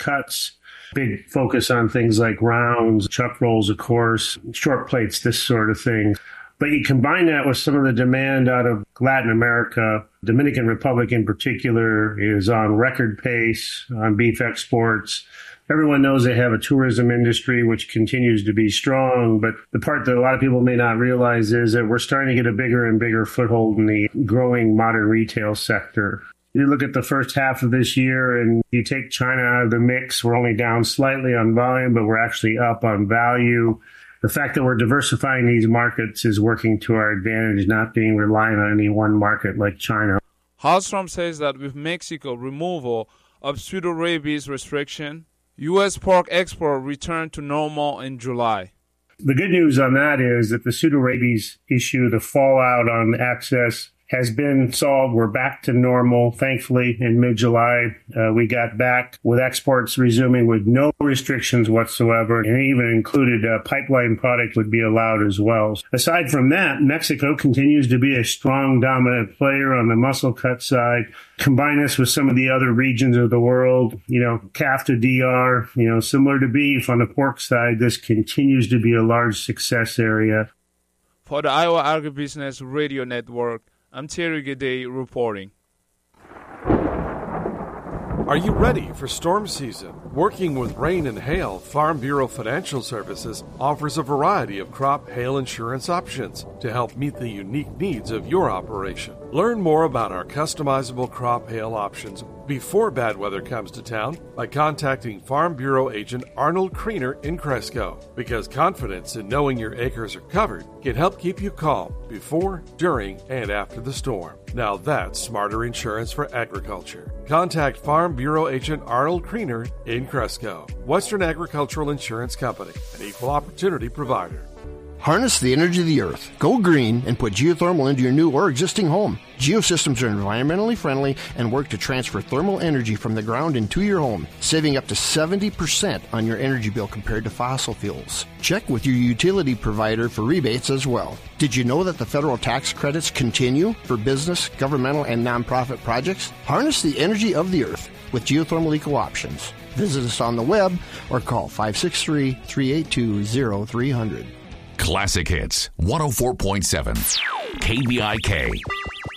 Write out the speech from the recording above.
cuts. Big focus on things like rounds, chuck rolls, of course, short plates, this sort of thing. But you combine that with some of the demand out of Latin America. Dominican Republic in particular is on record pace on beef exports. Everyone knows they have a tourism industry which continues to be strong, but the part that a lot of people may not realize is that we're starting to get a bigger and bigger foothold in the growing modern retail sector. You look at the first half of this year and you take China out of the mix, we're only down slightly on volume, but we're actually up on value. The fact that we're diversifying these markets is working to our advantage, not being reliant on any one market like China. Hallstrom says that with Mexico removal of pseudorabies restriction, U.S. pork export returned to normal in July. The good news on that is that the pseudorabies issue, the fallout on access, has been solved. We're back to normal. Thankfully, in mid-July, we got back with exports resuming with no restrictions whatsoever, and even included pipeline product would be allowed as well. Aside from that, Mexico continues to be a strong, dominant player on the muscle cut side. Combine this with some of the other regions of the world, calf to DR, similar to beef on the pork side, this continues to be a large success area. For the Iowa Agribusiness Radio Network, I'm Terry Gade reporting. Are you ready for storm season? Working with rain and hail, Farm Bureau Financial Services offers a variety of crop hail insurance options to help meet the unique needs of your operation. Learn more about our customizable crop hail options before bad weather comes to town by contacting Farm Bureau agent Arnold Kriener in Cresco, because confidence in knowing your acres are covered can help keep you calm before, during, and after the storm. Now that's smarter insurance for agriculture. Contact Farm Bureau agent Arnold Kriener in Cresco. Western Agricultural Insurance Company, an equal opportunity provider. Harness the energy of the earth. Go green and put geothermal into your new or existing home. Geosystems are environmentally friendly and work to transfer thermal energy from the ground into your home, saving up to 70% on your energy bill compared to fossil fuels. Check with your utility provider for rebates as well. Did you know that the federal tax credits continue for business, governmental, and nonprofit projects? Harness the energy of the earth with geothermal eco options. Visit us on the web or call 563-382-0300. Classic Hits 104.7 KBIK.